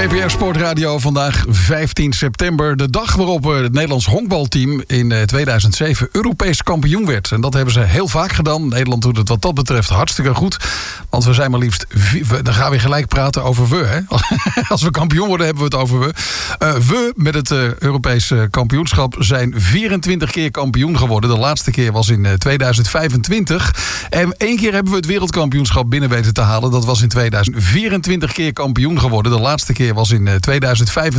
CPR Sportradio, vandaag 15 september. De dag waarop het Nederlands honkbalteam in 2007 Europees kampioen werd. En dat hebben ze heel vaak gedaan. Nederland doet het wat dat betreft hartstikke goed. Want we zijn maar liefst... Dan gaan we gelijk praten over we. Hè? Als we kampioen worden, hebben we het over we. We met het Europese kampioenschap zijn 24 keer kampioen geworden. De laatste keer was in 2025. En 1 keer hebben we het wereldkampioenschap binnen weten te halen. Dat was in 2024 keer kampioen geworden. De laatste keer was in 2025.